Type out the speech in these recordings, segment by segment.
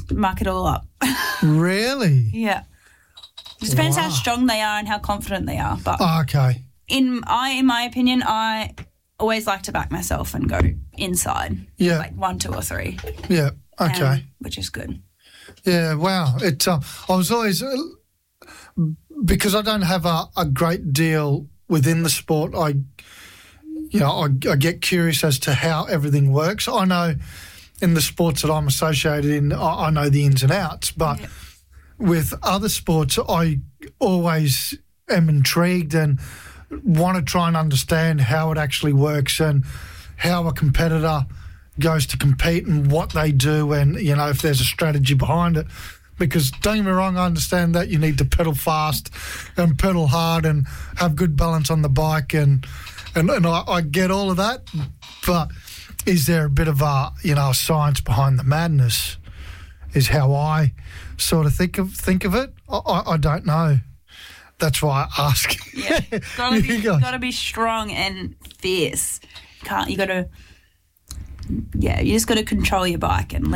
muck it all up. Really? Yeah. It depends how strong they are and how confident they are. But Okay. in my opinion, I always like to back myself and go inside. Yeah. Like 1, 2 or 3. Yeah. Okay. Which is good. Yeah, wow. I was always, because I don't have a great deal within the sport, I get curious as to how everything works. I know in the sports that I'm associated in, I know the ins and outs, but with other sports, I always am intrigued and want to try and understand how it actually works and how a competitor goes to compete and what they do and, if there's a strategy behind it. Because don't get me wrong, I understand that you need to pedal fast and pedal hard and have good balance on the bike and I get all of that. But is there a bit of a science behind the madness is how I sort of think of it. I don't know. That's why I ask. Yeah, gotta be strong and fierce. You just gotta control your bike and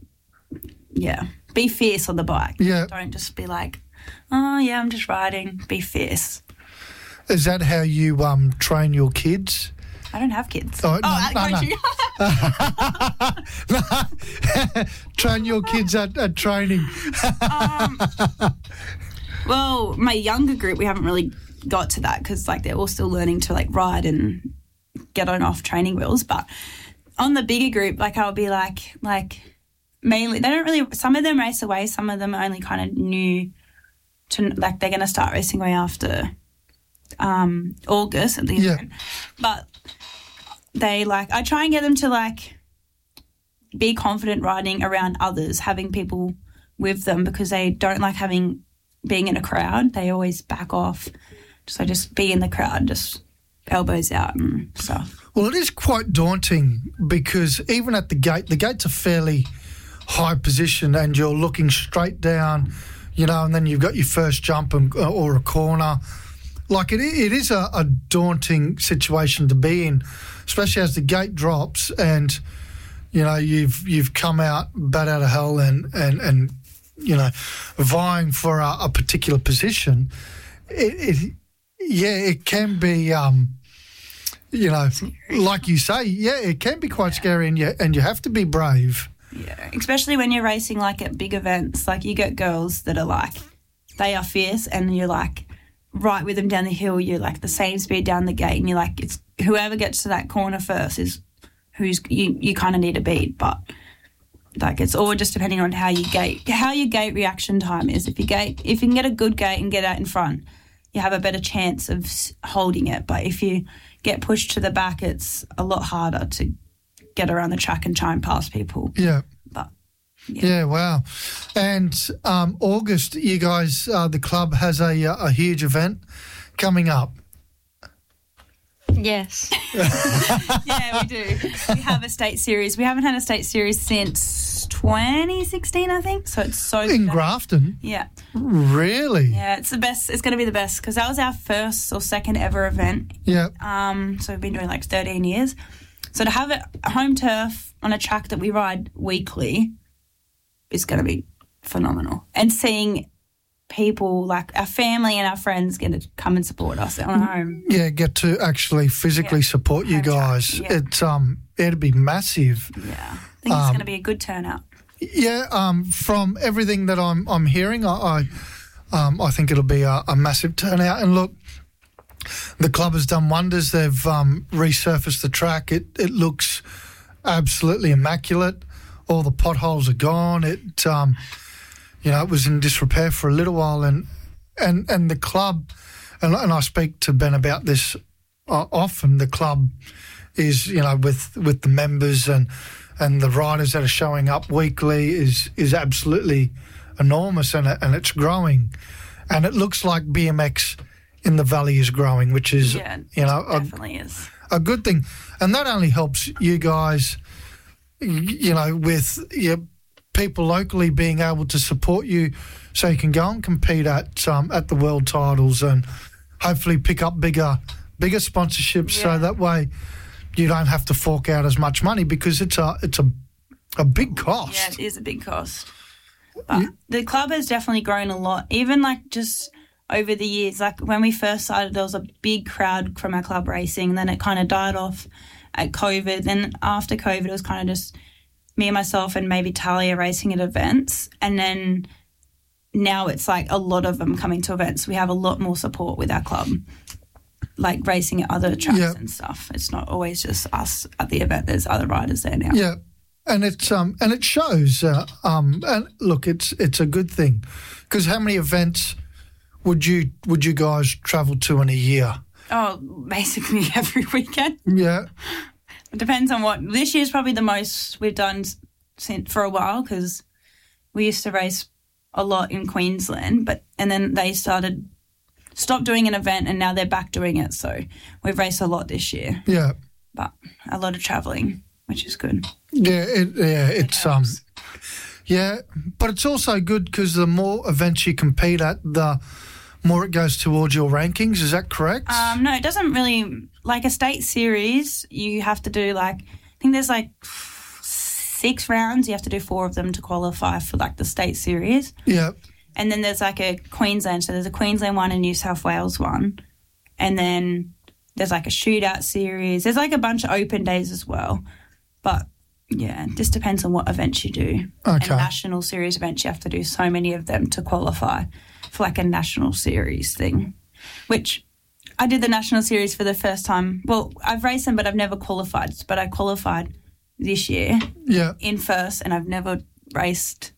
be fierce on the bike. Yeah. Don't just be like, oh yeah, I'm just riding. Be fierce. Is that how you train your kids? I don't have kids. No. Train your kids at training. Well, my younger group, we haven't really got to that because they're all still learning to ride and get on off training wheels. But on the bigger group, I'll be like mainly they don't really. Some of them race away. Some of them are only kind of new to they're going to start racing away after August at the event. But they I try and get them to be confident riding around others, having people with them because they don't like being in a crowd. They always back off. So just be in the crowd, just elbows out and stuff. Well, it is quite daunting because even at the gate's a fairly high position and you're looking straight down, and then you've got your first jump or a corner. It is a daunting situation to be in, especially as the gate drops and, you've come out bat out of hell and vying for a particular position. It can be, like you say, it can be quite scary and you have to be brave. Yeah, especially when you're racing at big events. You get girls that are they are fierce and you're right with them down the hill. You're the same speed down the gate and you're it's whoever gets to that corner first is who's you kind of need to beat. But it's all just depending on how your gate reaction time is. If you can get a good gate and get out in front, you have a better chance of holding it. But if you get pushed to the back, it's a lot harder to get around the track and try and pass people. Yeah. But yeah, wow. And August, you guys, the club has a huge event coming up. Yes. Yeah, we do. We have a state series. We haven't had a state series since 2016, I think. So it's so in Grafton. Yeah. Really? Yeah, it's the best. It's going to be the best because that was our first or second ever event. Yeah. So we've been doing 13 years. So to have it home turf on a track that we ride weekly is going to be phenomenal. And seeing people our family and our friends get to come and support us on home. Yeah, get to actually physically support you guys. Yeah. It'd be massive. Yeah, I think it's going to be a good turnout. Yeah, from everything that I'm hearing, I think it'll be a massive turnout. And look, the club has done wonders. They've resurfaced the track. It looks absolutely immaculate. All the potholes are gone. It was in disrepair for a little while, and the club, and I speak to Ben about this often. The club is, with the members and the riders that are showing up weekly is absolutely enormous, and it's growing, and it looks like BMX in the valley is growing, which is definitely is a good thing, and that only helps you guys, with your people locally being able to support you so you can go and compete at the world titles and hopefully pick up bigger sponsorships so that way you don't have to fork out as much money because it's a big cost. Yeah, it is a big cost. But the club has definitely grown a lot, even like just over the years. Like when we first started, there was a big crowd from our club racing, and then it kind of died off at COVID. Then after COVID, it was kind of just me and myself and maybe Talia racing at events. And then now it's like a lot of them coming to events. We have a lot more support with our club, like racing at other tracks and stuff. It's not always just us at the event. There's other riders there now. Yeah. And it's and it shows. And look, it's a good thing, because how many events would you guys travel to in a year? Oh, basically every weekend. Yeah. It depends on what. This year's probably the most we've done for a while, because we used to race a lot in Queensland, and then they stopped doing an event, and now they're back doing it. So we've raced a lot this year. Yeah. But a lot of travelling, which is good. Yeah, it's but it's also good because the more events you compete at, the more it goes towards your rankings. Is that correct? No, it doesn't really. Like a state series, you have to do I think there's 6 rounds. You have to do 4 of them to qualify for the state series. Yeah. And then there's a Queensland. So there's a Queensland one and New South Wales one. And then there's a shootout series. There's a bunch of open days as well. But yeah, it just depends on what events you do. Okay. And national series events, you have to do so many of them to qualify for a national series thing, which I did the national series for the first time. Well, I've raced them, but I've never qualified. But I qualified this year in first, and I've never raced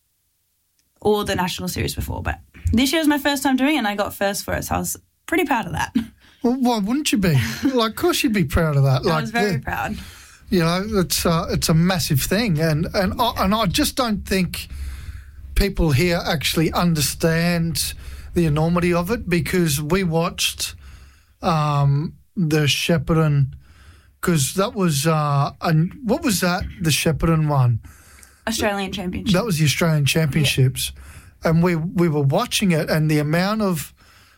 all the national series before. But this year was my first time doing it, and I got first for it, so I was pretty proud of that. Well, why wouldn't you be? Of course you'd be proud of that. I was very proud. You know, it's a massive thing, and I just don't think people here actually understand the enormity of it, because we watched the Shepparton, because that was what was that? The Shepparton one, Australian Championship. That was the Australian Championships, and we were watching it, and the amount of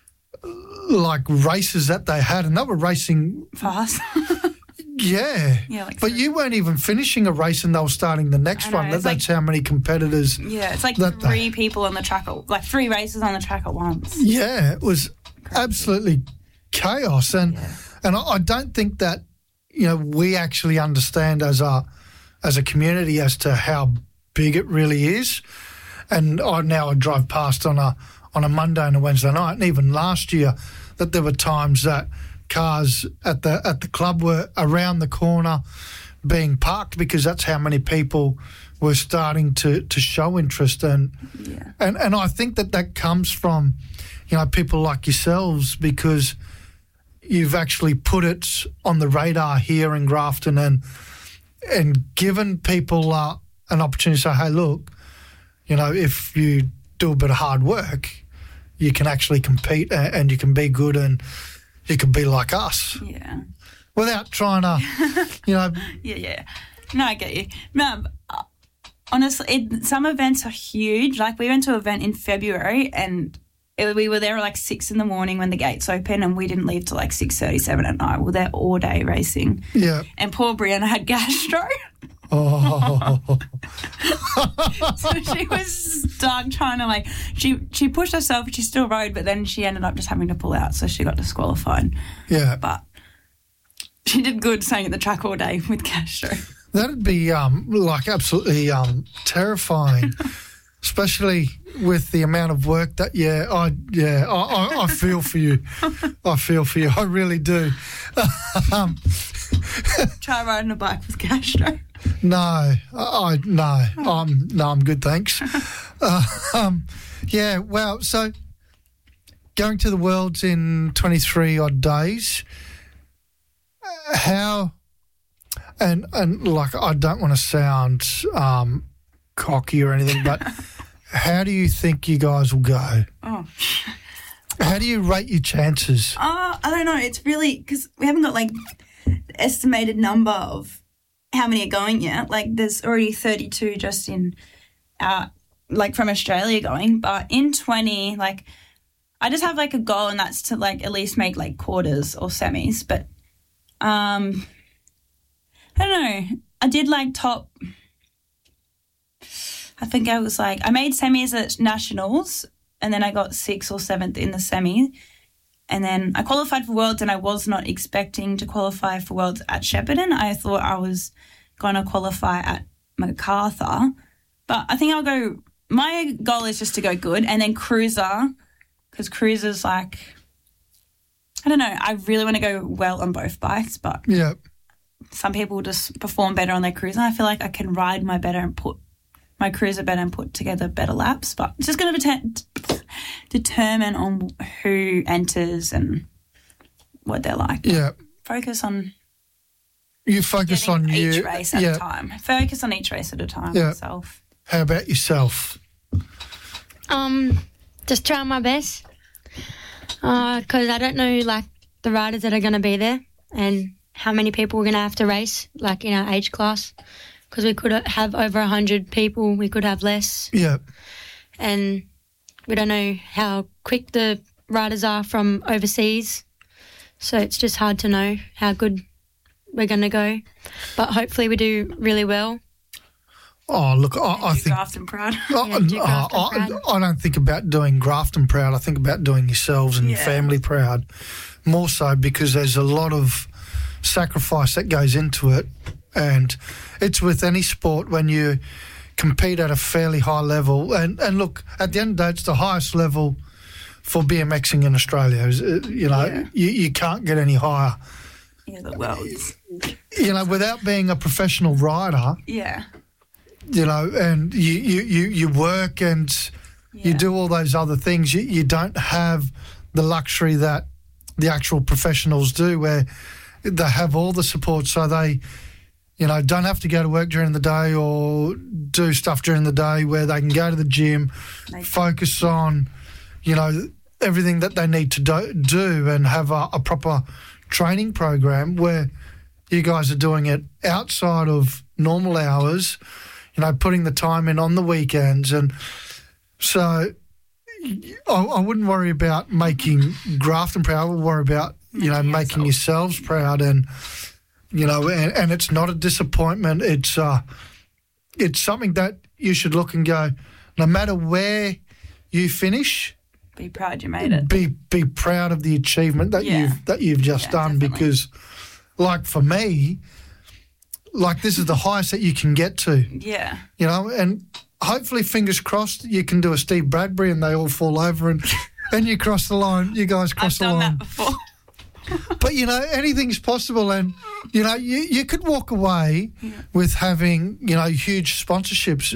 races that they had, and they were racing fast. Yeah. But 3. you weren't even finishing a race and they were starting the next one. That's how many competitors. Yeah, it's 3 people on the track, 3 races on the track at once. Yeah, it was absolutely chaos. And I don't think that, we actually understand as a community as to how big it really is. And I drive past on a Monday and a Wednesday night, and even last year, that there were times that cars at the club were around the corner being parked, because that's how many people were starting to show interest. And I think that comes from, people like yourselves, because you've actually put it on the radar here in Grafton and given people an opportunity to say, hey, look, if you do a bit of hard work, you can actually compete and you can be good and you can be like us. Yeah. Without trying to, Yeah. No, I get you. No, honestly, some events are huge. We went to an event in February, and we were there at 6 a.m. when the gates open, and we didn't leave till 6:37 at night. We were there all day racing. Yeah. And poor Brianna had gastro. Oh. So she was stuck trying to she pushed herself, she still rode, but then she ended up just having to pull out, so she got disqualified. Yeah. But she did good staying at the track all day with gastro. That'd be absolutely terrifying, especially with the amount of work that I feel for you. I feel for you. I really do. Try riding a bike with gastro. No, I'm good, thanks. Well, so going to the Worlds in 23 odd days, how, and I don't want to sound cocky or anything, but how do you think you guys will go? Oh. How do you rate your chances? I don't know. It's really, because we haven't got estimated number of how many are going yet. There's already 32 just in from Australia going, but in 20, I just have a goal, and that's to at least make quarters or semis. But I don't know. I did top. I think I was like, I made semis at nationals, and then I got 6th or 7th in the semi. And then I qualified for Worlds, and I was not expecting to qualify for Worlds at Shepparton. I thought I was going to qualify at MacArthur. But I think I'll go, my goal is just to go good. And then cruiser, because cruiser's like, I don't know, I really want to go well on both bikes, but Yeah. some people just perform better on their cruiser. I feel like I can ride my better and put my cruiser better and put together better laps, but it's just going to determine on who enters and what they're like. Yeah. Focus on You focus on you. each race at a time. Focus on each race at a time myself. How about yourself? Just trying my best. Because I don't know, like, the riders that are going to be there and how many people we're going to have to race, like, in our age class. Because we could have over 100 people, we could have less. Yeah. And we don't know how quick the riders are from overseas. So it's just hard to know how good we're going to go. But hopefully we do really well. Oh, look, I think... Grafton Proud. I don't think about doing Grafton proud. I think about doing yourselves and your family proud. More so because there's a lot of sacrifice that goes into it. And it's with any sport when you compete at a fairly high level. And look, at the end of the day, it's the highest level for BMXing in Australia. You can't get any higher. Yeah, the world's. Without being a professional rider. Yeah. And you work and you do all those other things. You don't have the luxury that the actual professionals do, where they have all the support, so they, don't have to go to work during the day or do stuff during the day, where they can go to the gym, focus on, everything that they need to do and have a proper training program, where you guys are doing it outside of normal hours, putting the time in on the weekends. And so I wouldn't worry about making Grafton proud. I would worry about, making yourselves proud. And, and it's not a disappointment. It's something that you should look and go, no matter where you finish, be proud you made it. Be proud of the achievement that you've just done. Definitely. Because, like, for me, like, this is the highest that you can get to. Yeah. And hopefully, fingers crossed, you can do a Steve Bradbury and they all fall over and you cross the line. You guys cross the line. I've done that before. But, anything's possible. And, you could walk away with having, huge sponsorships.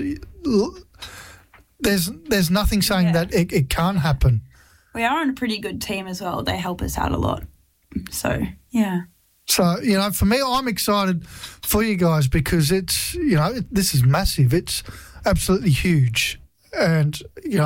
There's nothing saying that it can't happen. We are on a pretty good team as well. They help us out a lot. So, yeah. So, for me, I'm excited for you guys because it's, this is massive. It's absolutely huge. And,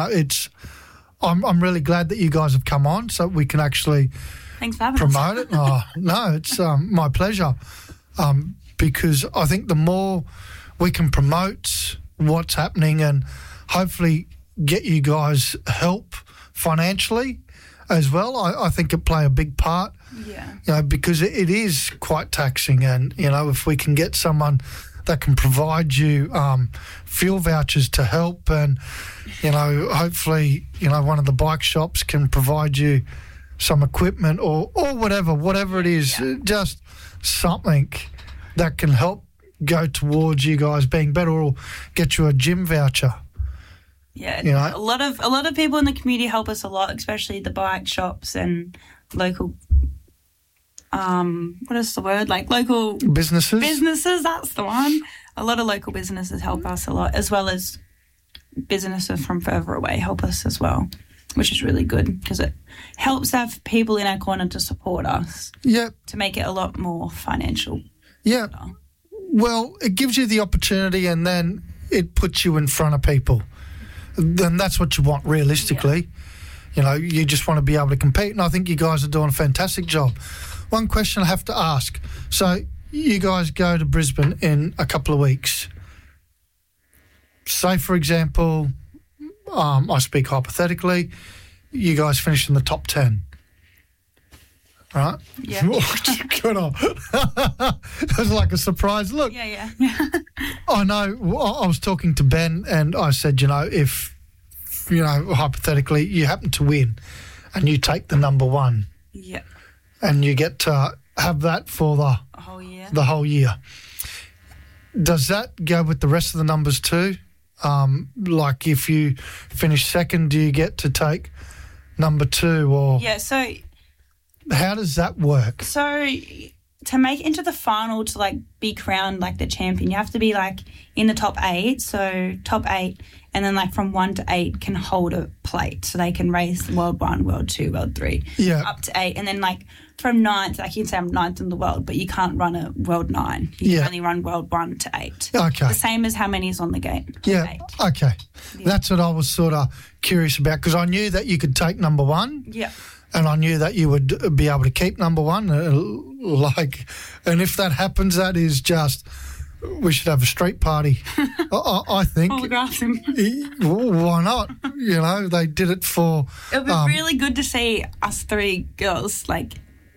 I'm really glad that you guys have come on so we can actually Thanks for having promote it. Oh, no, it's my pleasure. Because I think the more we can promote what's happening and hopefully get you guys help financially as well, I think it play a big part. Yeah. Because it is quite taxing, and if we can get someone that can provide you fuel vouchers to help, and hopefully one of the bike shops can provide you some equipment or whatever it is, just something that can help go towards you guys being better, or get you a gym voucher. Yeah, a lot of people in the community help us a lot, especially the bike shops and local. What is the word? Like local businesses. Businesses, that's the one. A lot of local businesses help us a lot, as well as businesses from further away help us as well, which is really good because it helps have people in our corner to support us. Yeah. To make it a lot more financial. Yeah. Well, it gives you the opportunity, and then it puts you in front of people. Then that's what you want, realistically. Yeah. You just want to be able to compete, and I think you guys are doing a fantastic job. One question I have to ask. So you guys go to Brisbane in a couple of weeks. Say, for example, I speak hypothetically, you guys finish in the top 10. right? Yeah. Good on. It was like a surprise look. Yeah. I know. I was talking to Ben, and I said, if hypothetically you happen to win, and you take the number one, Yeah. and you get to have that for A whole year. the whole year. Does that go with the rest of the numbers too? Like if you finish second, do you get to take number two, or Yeah, so how does that work? to make it into the final to like be crowned like the champion, you have to be like in the top 8. So top 8, and then like from 1 to 8 can hold a plate, so they can race World 1, World 2, World 3, Yeah. up to 8, and then like from 9th, like you can say I'm 9th in the world, but you can't run a World 9. You Yeah. can only run World 1 to 8. Okay. The same as how many is on the gate. Yeah. 8. Okay. That's what I was sort of curious about, because I knew that you could take number one, Yeah. and I knew that you would be able to keep number one. And if that happens, that is just, we should have a street party. I think. Autograph him. Why not? They did it for. It was really good to see us 3 girls like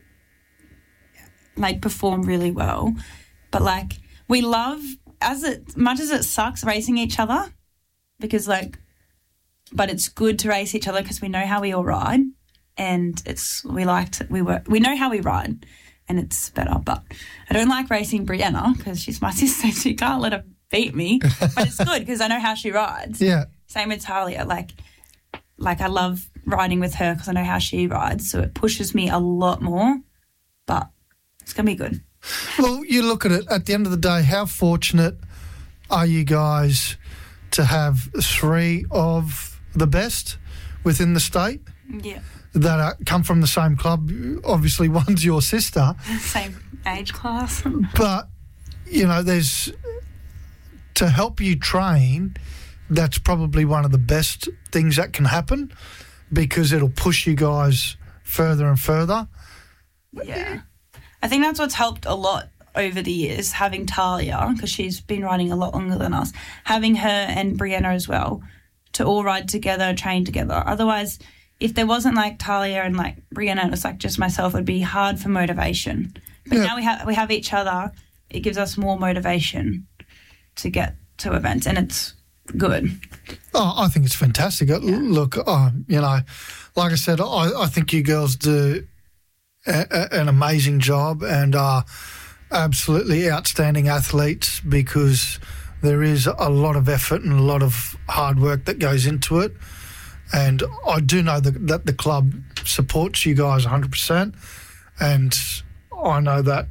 perform really well, but like we love much as it sucks racing each other, because but it's good to race each other because we know how we all ride, and we know how we ride, and it's better. But I don't like racing Brianna because she's my sister. So you can't let her beat me, but it's good because I know how she rides. Yeah. Same with Talia. Like I love riding with her because I know how she rides, so it pushes me a lot more. But it's going to be good. Well, you look at it, at the end of the day, how fortunate are you guys to have 3 of the best within the state Yeah. that come from the same club? Obviously, one's your sister, Same age class. but, there's, to help you train, that's probably one of the best things that can happen, because it'll push you guys further and further. Yeah. I think that's what's helped a lot over the years, having Talia, because she's been riding a lot longer than us, having her and Brianna as well, to all ride together, train together. Otherwise, if there wasn't like Talia and like Brianna, it was like just myself, it'd be hard for motivation. But Yeah. now we have each other, it gives us more motivation to get to events, and it's good. Oh, I think it's fantastic. Look, like I said, I think you girls do an amazing job and are absolutely outstanding athletes, because there is a lot of effort and a lot of hard work that goes into it. And I do know that the club supports you guys 100%. And I know that,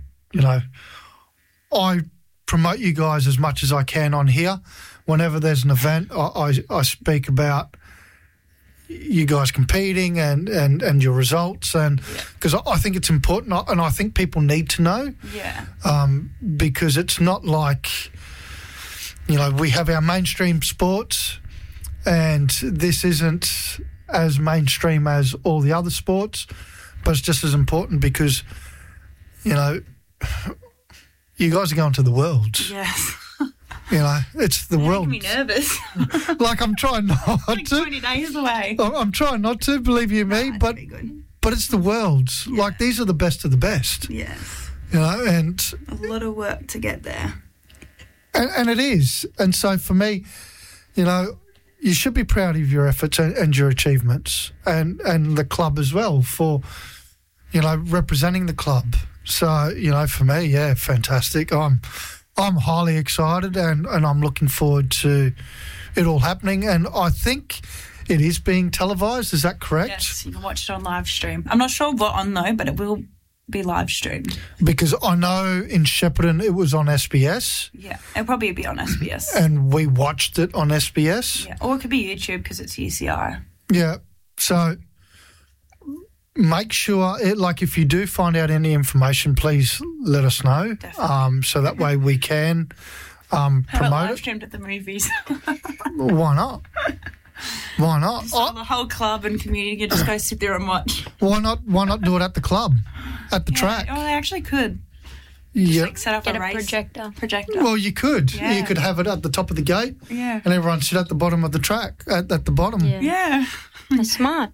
I promote you guys as much as I can on here. Whenever there's an event, I speak about you guys competing and your results, and because I think it's important, and I think people need to know. Yeah. Because it's not like, we have our mainstream sports, and this isn't as mainstream as all the other sports, but it's just as important because, you guys are going to the Worlds. Yes. It's the You're world. making me nervous. Like, I'm trying not like to. 20 days away. I'm trying not to, believe you me, Nah, but it's pretty good. but it's the Worlds. Yeah. Like, these are the best of the best. Yes. And A lot of work to get there. and it is. And so for me, you should be proud of your efforts and your achievements, and the club as well for, representing the club. So, for me, yeah, fantastic. I'm highly excited, and I'm looking forward to it all happening. And I think it is being televised. Is that correct? Yes, you can watch it on live stream. I'm not sure what on though, but it will be live streamed. Because I know in Shepparton it was on SBS. Yeah, it'll probably be on SBS. And we watched it on SBS. Yeah, or it could be YouTube because it's UCI. Yeah. So make sure, if you do find out any information, please let us know. Definitely. So that way we can Have it promote live it. streamed at the movies. Why not? Why not? So the whole club and community can just go sit there and watch. Why not do it at the club, at the track? Oh, they actually could. Yeah. Like set up Get a a race projector. Well, you could. Yeah. You could have it at the top of the gate, Yeah. and everyone sit at the bottom of the track, at the bottom. Yeah. Yeah. That's smart.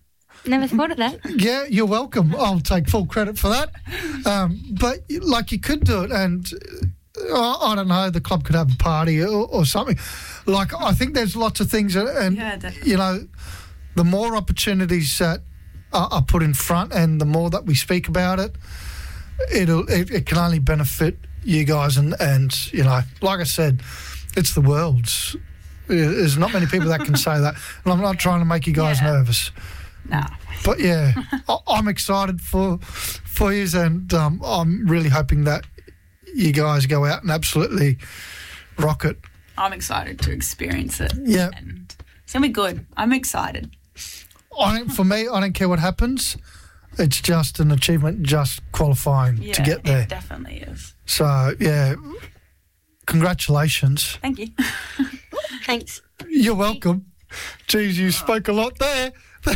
Never thought of that. Yeah, you're welcome. I'll take full credit for that. But like you could do it, and I don't know, the club could have a party or something. Like I think there's lots of things, and you know, the more opportunities that are put in front, and the more that we speak about it, it can only benefit you guys. And you know, like I said, it's the world's. There's not many people that can say that, and I'm not trying to make you guys nervous. No. But yeah, I'm excited for you, and I'm really hoping that you guys go out and absolutely rock it. I'm excited to experience it. Yeah. And it's going to be good. I'm excited. For me, I don't care what happens. It's just an achievement, just qualifying to get there. It definitely is. So, yeah, congratulations. Thank you. Thanks. You're welcome. Geez, you spoke a lot there.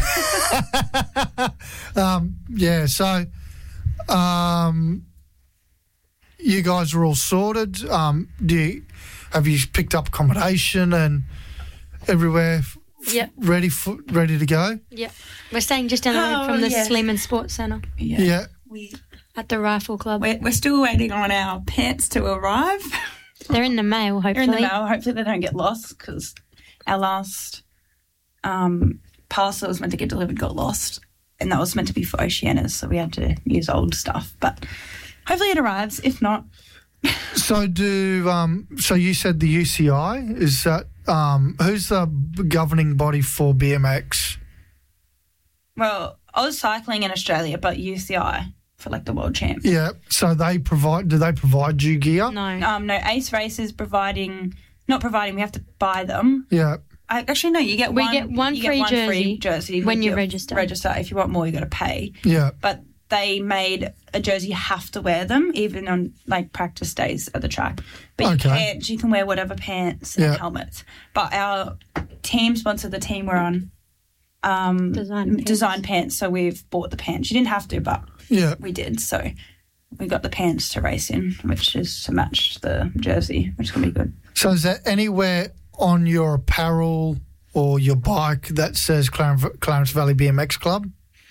You guys are all sorted. Have you picked up accommodation and everywhere? Yep. Ready to go? Yep. We're staying just down the road from the Sleeman Sports Centre. Yeah. At the Rifle Club. We're still waiting on our pants to arrive. They're in the mail, hopefully. They're in the mail. Hopefully they don't get lost, because our last parcel that was meant to get delivered got lost, and that was meant to be for Oceania's, so we had to use old stuff. But hopefully it arrives. If not, so you said the UCI is that who's the governing body for BMX? Well, I was cycling in Australia, but UCI for like the world champ. Yeah. So do they provide you gear? No. No. Ace Races not providing. We have to buy them. Yeah. Actually, no. You get one free jersey when you register. If you want more, you got to pay. Yeah. But they made a jersey you have to wear them even on like practice days at the track. But you can wear whatever pants and helmets. But our team sponsored the team we're on design pants, so we've bought the pants. You didn't have to, but we did. So we got the pants to race in, which is to match the jersey, which is going to be good. So is there anywhere on your apparel or your bike that says Clarence Valley BMX Club?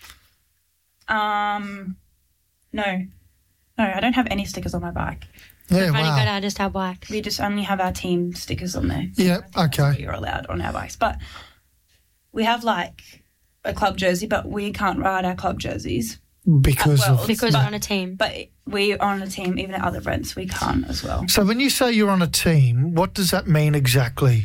No, I don't have any stickers on my bike. Yeah, We've only got just our bike. We just only have our team stickers on there. Yeah, okay. You're allowed on our bikes, but we have like a club jersey, but we can't ride our club jerseys because we're on a team. But we are on a team, even at other events, we can't as well. So when you say you're on a team, what does that mean exactly?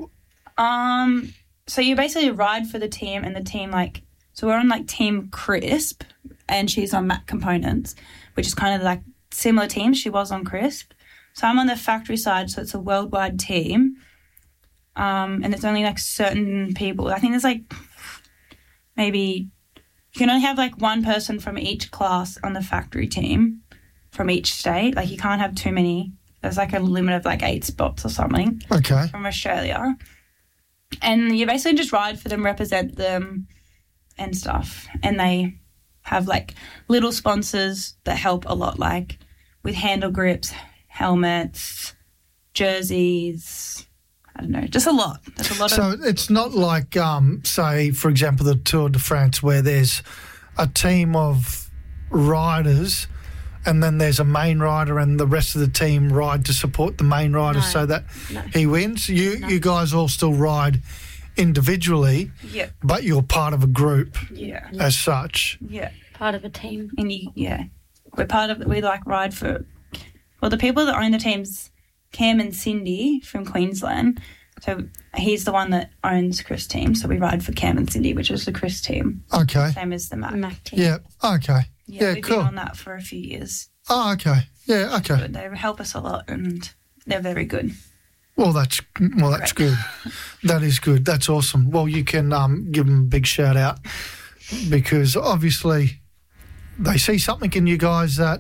So you basically ride for the team, and the team so we're on like Team Crisp, and she's on Mac Components, which is kind of like similar team. She was on Crisp. So I'm on the factory side, so it's a worldwide team. And there's only like certain people. I think there's like maybe you can only have like one person from each class on the factory team from each state. Like you can't have too many. There's like a limit of like 8 spots or something. Okay. From Australia. And you basically just ride for them, represent them and stuff. And they have like little sponsors that help a lot, like with handle grips, helmets, jerseys, I don't know, just a lot. There's a lot So it's not like, say, for example, the Tour de France where there's a team of riders and then there's a main rider and the rest of the team ride to support the main rider so that he wins. You guys all still ride individually, but you're part of a group as such. Yeah. Part of a team. And we like ride for, well, the people that own the teams, Cam and Cindy from Queensland. So he's the one that owns Chris team. So we ride for Cam and Cindy, which is the Chris team. Okay. Same as the Mac team. Yeah. Okay. Yeah, we've cool. been on that for a few years. Oh, okay. Yeah, okay. Good. They help us a lot, and they're very good. Well, that's good. That is good. That's awesome. Well, you can give them a big shout out because obviously they see something in you guys that,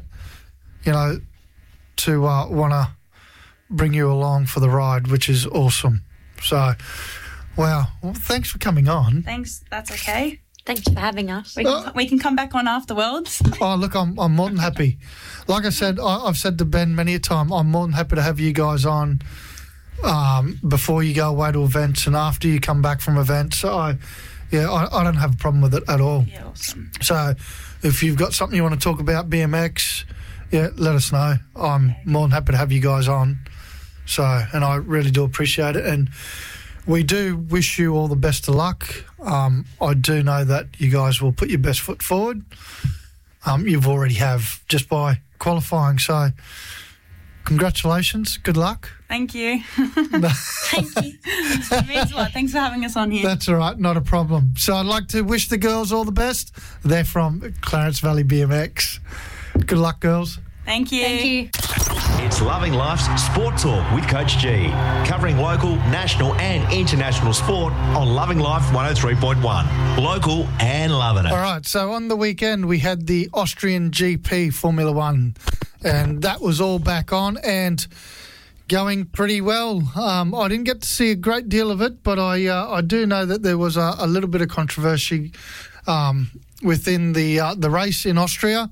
to want to bring you along for the ride, which is awesome. So, wow. Well, thanks for coming on. Thanks. That's okay. Thanks for having us. We can come back on after Worlds. Oh, look, I'm more than happy. Like I said, I've said to Ben many a time, I'm more than happy to have you guys on before you go away to events and after you come back from events. Yeah, I don't have a problem with it at all. Yeah, awesome. So if you've got something you want to talk about BMX, yeah, let us know. I'm more than happy to have you guys on. So, and I really do appreciate it. And we do wish you all the best of luck. I do know that you guys will put your best foot forward. You've already have just by qualifying. So congratulations. Good luck. Thank you. Thank you. It means a lot. Thanks for having us on here. That's all right. Not a problem. So I'd like to wish the girls all the best. They're from Clarence Valley BMX. Good luck, girls. Thank you. Thank you. It's Loving Life's Sport Talk with Coach G, covering local, national and international sport on Loving Life 103.1. Local and loving it. All right, so on the weekend we had the Austrian GP Formula One, and that was all back on and going pretty well. I didn't get to see a great deal of it, but I do know that there was a little bit of controversy within the race in Austria.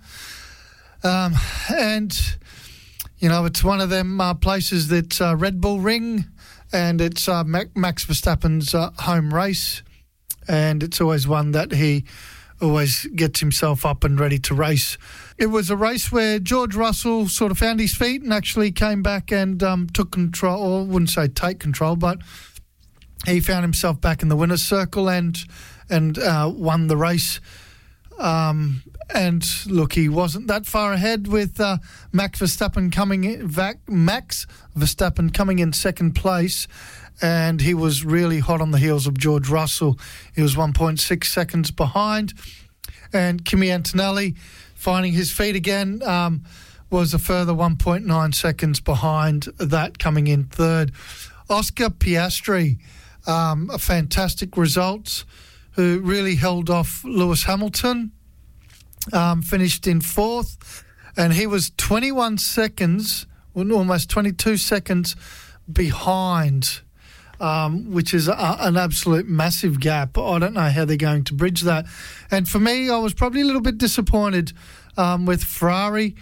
And, you know, it's one of them places that's Red Bull Ring, and it's Max Verstappen's home race, and it's always one that he always gets himself up and ready to race. It was a race where George Russell sort of found his feet and actually came back and took control, or I wouldn't say take control, but he found himself back in the winner's circle and won the race. And look, he wasn't that far ahead with Max Verstappen coming in second place, and he was really hot on the heels of George Russell. He was 1.6 seconds behind, and Kimi Antonelli, finding his feet again, was a further 1.9 seconds behind that, coming in third. Oscar Piastri, a fantastic result, who really held off Lewis Hamilton. Finished in fourth, and he was 21 seconds, almost 22 seconds behind, which is an absolute massive gap. I don't know how they're going to bridge that. And for me, I was probably a little bit disappointed with Ferrari.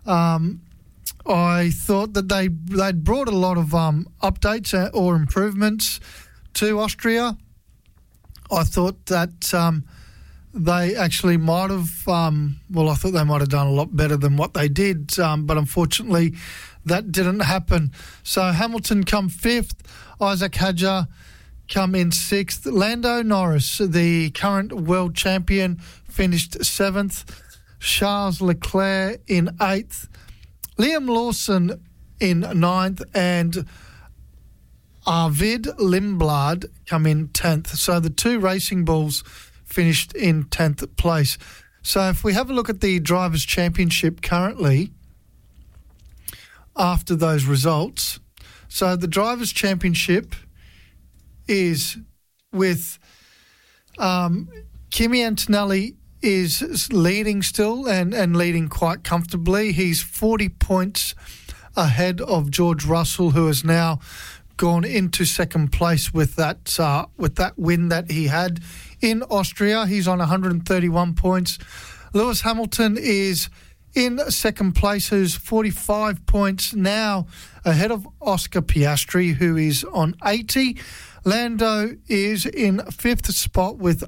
I thought that they'd brought a lot of updates or improvements to Austria. I thought that they actually might have, I thought they might have done a lot better than what they did, but unfortunately that didn't happen. So Hamilton come fifth, Isaac Hadjar come in sixth. Lando Norris, the current world champion, finished seventh. Charles Leclerc in eighth. Liam Lawson in ninth, and Arvid Lindblad come in 10th. So the two Racing Bulls finished in 10th place. So if we have a look at the Drivers' Championship currently, after those results, so the Drivers' Championship is with Kimi Antonelli is leading still and leading quite comfortably. He's 40 points ahead of George Russell, who has now gone into second place with that win that he had in Austria. He's on 131 points. Lewis Hamilton is in second place, who's 45 points now ahead of Oscar Piastri, who is on 80. Lando is in fifth spot with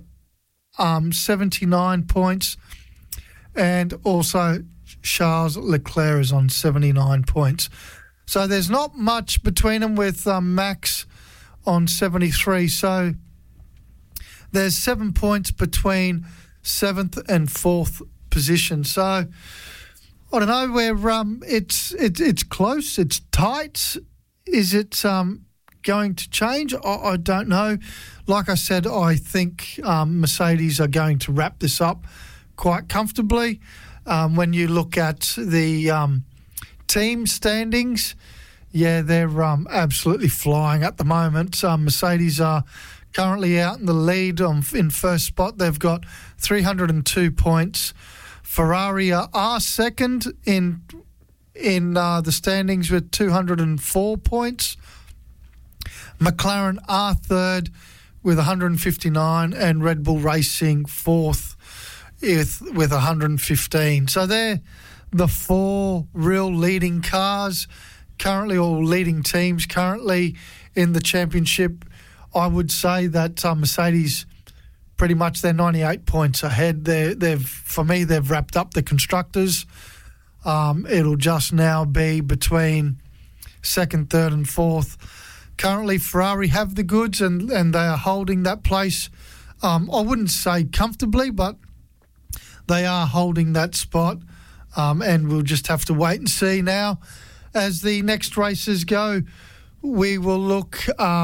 79 points, and also Charles Leclerc is on 79 points. So there's not much between them, with Max on 73. So there's 7 points between seventh and fourth position. So I don't know where it's close, it's tight. Is it going to change? I don't know. Like I said, I think Mercedes are going to wrap this up quite comfortably. When you look at the team standings, yeah, they're absolutely flying at the moment. Mercedes are currently out in the lead in first spot. They've got 302 points. Ferrari are second in the standings with 204 points. McLaren are third with 159, and Red Bull Racing fourth with 115. So they're the four real leading cars currently, or leading teams currently in the championship. I would say that Mercedes pretty much they're 98 points ahead. For me, they've wrapped up the constructors. It'll just now be between second, third and fourth. Currently, Ferrari have the goods and they are holding that place. I wouldn't say comfortably, but they are holding that spot. And we'll just have to wait and see now. As the next races go, we will look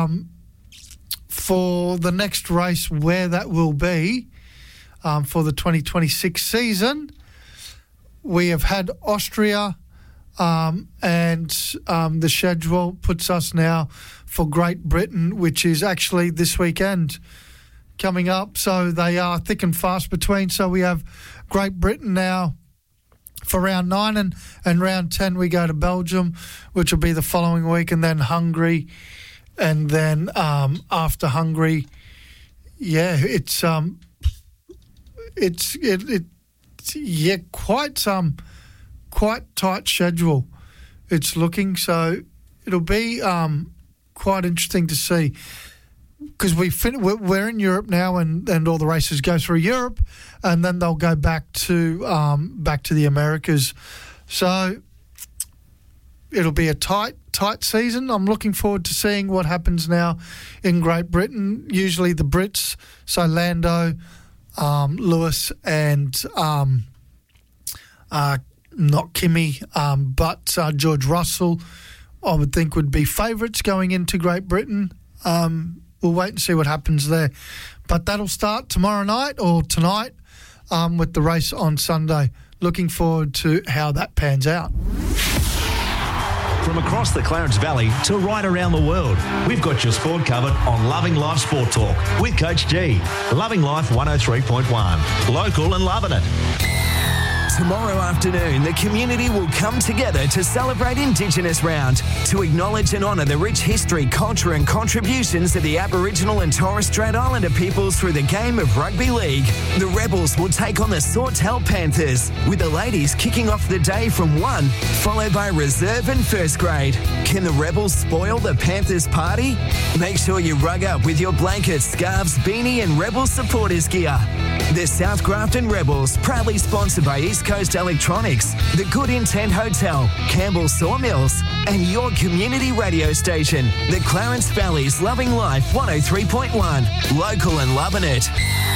for the next race where that will be for the 2026 season. We have had Austria and the schedule puts us now for Great Britain, which is actually this weekend coming up. So they are thick and fast between. So we have Great Britain now for round 9 and round 10 we go to Belgium, which will be the following week, and then Hungary. And then after Hungary, it's quite tight schedule. It's looking, so it'll be quite interesting to see, because we're in Europe now, and all the races go through Europe, and then they'll go back to the Americas. So it'll be a tight season. I'm looking forward to seeing what happens now in Great Britain. Usually the Brits, so Lando, Lewis, and not Kimi, but George Russell, I would think would be favourites going into Great Britain. We'll wait and see what happens there. But that'll start tomorrow night or tonight with the race on Sunday. Looking forward to how that pans out. From across the Clarence Valley to right around the world, we've got your sport covered on Loving Life Sport Talk with Coach G. Loving Life 103.1. Local and loving it. Tomorrow afternoon, the community will come together to celebrate Indigenous Round, to acknowledge and honour the rich history, culture and contributions of the Aboriginal and Torres Strait Islander peoples through the game of rugby league. The Rebels will take on the Sawtell Panthers, with the ladies kicking off the day from 1, followed by reserve and first grade. Can the Rebels spoil the Panthers party? Make sure you rug up with your blankets, scarves, beanie and Rebels supporters gear. The South Grafton Rebels, proudly sponsored by East Coast Electronics, the Good Intent Hotel, Campbell Sawmills, and your community radio station, the Clarence Valley's Loving Life 103.1. Local and loving it.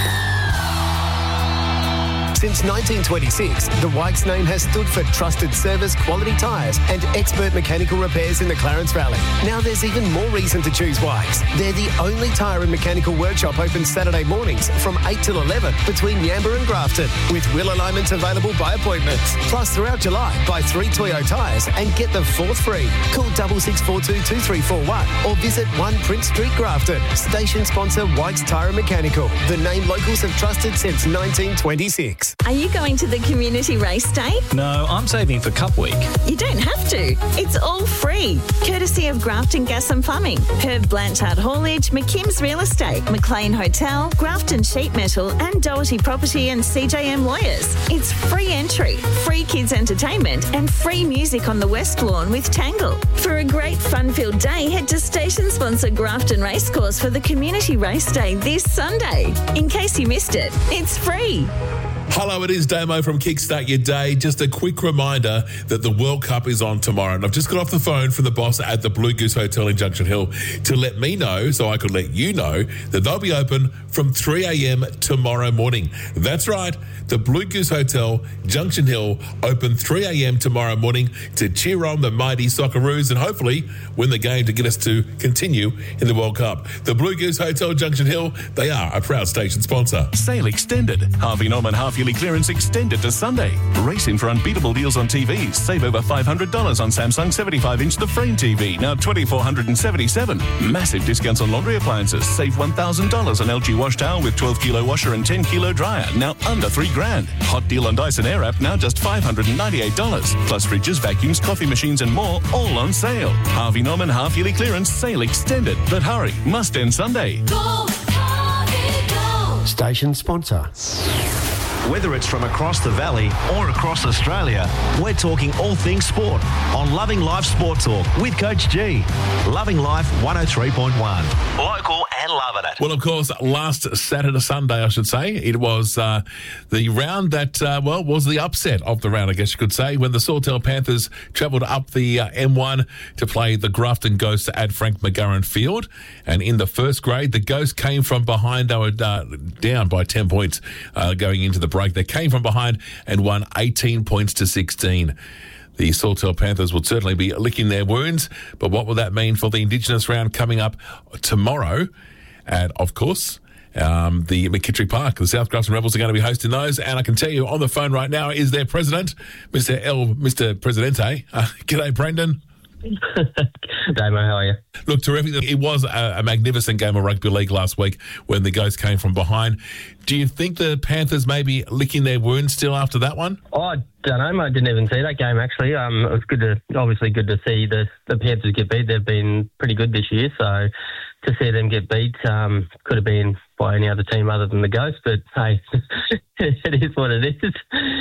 Since 1926, the Wykes name has stood for trusted service, quality tyres and expert mechanical repairs in the Clarence Valley. Now there's even more reason to choose Wykes. They're the only tyre and mechanical workshop open Saturday mornings from 8 till 11 between Yamba and Grafton, with wheel alignments available by appointment. Plus, throughout July, buy 3 Toyo tyres and get the 4th free. Call 6642 2341 or visit 1 Prince Street, Grafton. Station sponsor Wykes Tyre and Mechanical, the name locals have trusted since 1926. Are you going to the community race day? No, I'm saving for Cup Week. You don't have to. It's all free. Courtesy of Grafton Gas and Plumbing, Herb Blanchard Haulage, McKim's Real Estate, McLean Hotel, Grafton Sheet Metal and Doherty Property and CJM Lawyers. It's free entry, free kids entertainment and free music on the West Lawn with Tangle. For a great fun-filled day, head to station sponsor Grafton Racecourse for the community race day this Sunday. In case you missed it, it's free. Hello, it is Damo from Kickstart Your Day. Just a quick reminder that the World Cup is on tomorrow. And I've just got off the phone from the boss at the Blue Goose Hotel in Junction Hill to let me know, so I could let you know, that they'll be open from 3 a.m. tomorrow morning. That's right. The Blue Goose Hotel, Junction Hill, open 3 a.m. tomorrow morning to cheer on the mighty Socceroos and hopefully win the game to get us to continue in the World Cup. The Blue Goose Hotel, Junction Hill, they are a proud station sponsor. Sale extended. Harvey Norman half-yearly clearance extended to Sunday. Racing for unbeatable deals on TVs. Save over $500 on Samsung 75-inch The Frame TV, now $2,477. Massive discounts on laundry appliances. Save $1,000 on LG wash towel with 12-kilo washer and 10-kilo dryer, now under $3,000. Hot deal on Dyson Airwrap, now just $598. Plus fridges, vacuums, coffee machines and more, all on sale. Harvey Norman half-yearly clearance sale extended. But hurry, must end Sunday. Go, Harvey, go. Station sponsor. Whether it's from across the valley or across Australia, we're talking all things sport on Loving Life Sport Talk with Coach G. Loving Life 103.1. Local and loving it. Well, of course, last Sunday, I should say, it was the round that, was the upset of the round, I guess you could say, when the Sawtell Panthers travelled up the M1 to play the Grafton Ghosts at Frank McGurran Field. And in the first grade, the Ghosts came from behind. They were down by 10 points going into the break. They came from behind and won 18 points to 16. The Sawtell Panthers will certainly be licking their wounds, but what will that mean for the Indigenous round coming up tomorrow? And, of course, the McKittrick Park. The South Grafton Rebels are going to be hosting those, and I can tell you on the phone right now is their president, Mr. Presidente. G'day, Brendan. Damo, how are you? Look, terrific. It was a magnificent game of rugby league last week when the Ghosts came from behind. Do you think the Panthers may be licking their wounds still after that one? Oh, I don't know. I didn't even see that game, actually. It was good to see the Panthers get beat. They've been pretty good this year, so to see them get beat could have been by any other team other than the Ghosts, but hey, it is what it is.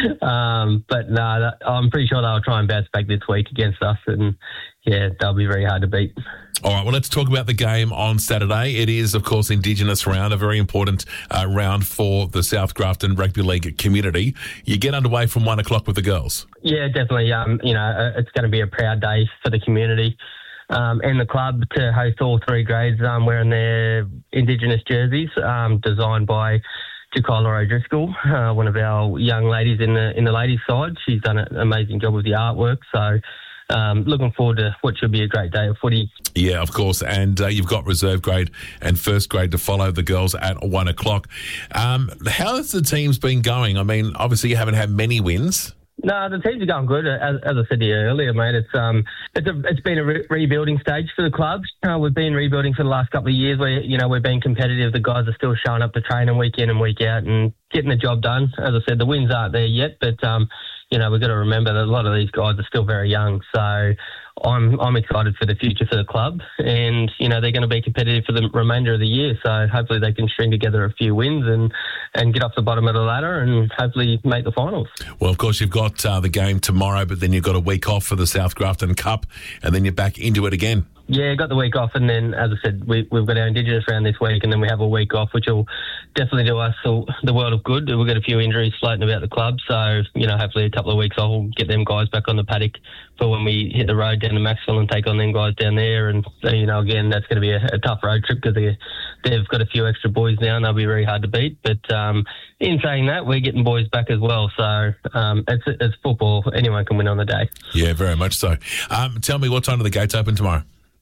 But no, I'm pretty sure they'll try and bounce back this week against us, and yeah, they'll be very hard to beat. All right, well, let's talk about the game on Saturday. It is, of course, Indigenous round, a very important round for the South Grafton Rugby League community. You get underway from 1 o'clock with the girls. Yeah, definitely. It's going to be a proud day for the community. And the club to host all three grades wearing their Indigenous jerseys designed by Jacola O'Driscoll, one of our young ladies in the ladies' side. She's done an amazing job with the artwork, so looking forward to what should be a great day of footy. Yeah, of course, and you've got reserve grade and first grade to follow the girls at 1 o'clock. How has the teams been going? I mean, obviously you haven't had many wins. No, the teams are going good. As I said to you earlier, mate, it's been a rebuilding stage for the club. We've been rebuilding for the last couple of years where, we've been competitive. The guys are still showing up to training week in and week out and getting the job done. As I said, the wins aren't there yet, but, we've got to remember that a lot of these guys are still very young. So I'm excited for the future for the club, and they're going to be competitive for the remainder of the year. So hopefully they can string together a few wins and get off the bottom of the ladder and hopefully make the finals. Well, of course you've got the game tomorrow, but then you've got a week off for the South Grafton Cup, and then you're back into it again. Yeah, got the week off, and then, as I said, we've got our Indigenous round this week, and then we have a week off, which will definitely do us the world of good. We've got a few injuries floating about the club, so, hopefully a couple of weeks off will get them guys back on the paddock for when we hit the road down to Maxwell and take on them guys down there. And, again, that's going to be a tough road trip because they've got a few extra boys now, and they'll be very hard to beat. But in saying that, we're getting boys back as well, so it's football. Anyone can win on the day. Yeah, very much so. Tell me, what time do the gates open tomorrow?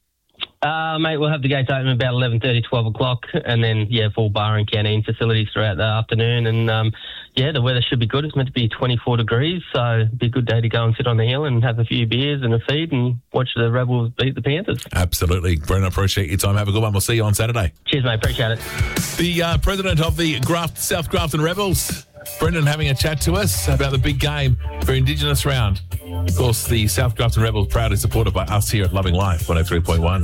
Mate, we'll have the gates open about 11:30, 12 o'clock, and then, full bar and canteen facilities throughout the afternoon. And, the weather should be good. It's meant to be 24 degrees, so it'd be a good day to go and sit on the hill and have a few beers and a feed and watch the Rebels beat the Panthers. Absolutely. Brendan, I appreciate your time. Have a good one. We'll see you on Saturday. Cheers, mate. Appreciate it. The president of the South Grafton Rebels, Brendan, having a chat to us about the big game for Indigenous round. Of course, the South Grafton Rebels proudly supported by us here at Loving Life 103.1.